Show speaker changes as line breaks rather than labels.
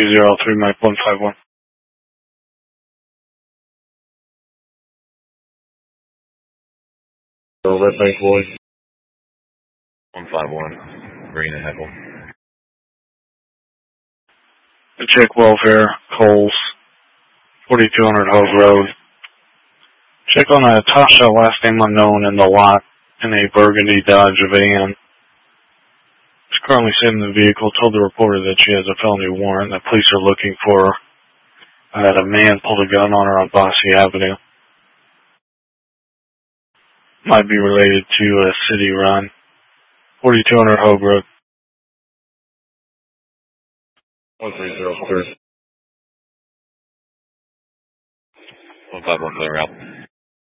03 Mike 151.
Red Bank Boys. 151. Green and Heckle.
Check welfare, Coles, 4200 Hogue Road. Check on a Tasha, last name unknown, in the lot in a burgundy Dodge van. She's currently sitting in the vehicle, told the reporter that she has a felony warrant, that police are looking for her. That a man pulled a gun on her on Bossy Avenue. Might be related to a city run. 4200 Hogue Road.
1303. 151 clear out.